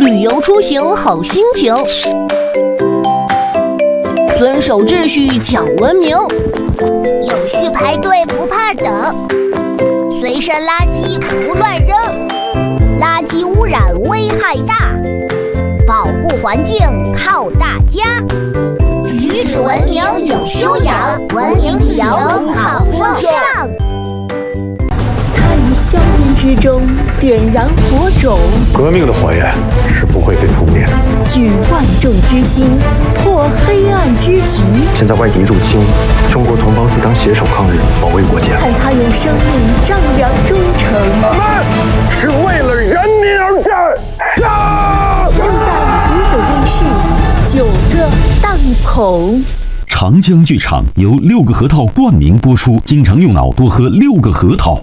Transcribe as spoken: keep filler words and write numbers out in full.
旅游出行好心情，遵守秩序讲文明， 有序排队不怕等，随身垃圾不乱扔，垃圾污染危害大，保护环境靠大家。举止文明有修养，文明旅游好风尚。 他于硝烟之中点燃火种， 革命的火焰是不会被扑灭的。 举万众之心，破黑暗之局。 现在外敌入侵，中国同胞自当携手抗日，保卫国家。 看他用生命丈量忠诚。 我们是为了人民而战。杀！ 就在湖北卫视九个档口。 长江剧场由六个核桃冠名播出，经常用脑多喝六个核桃。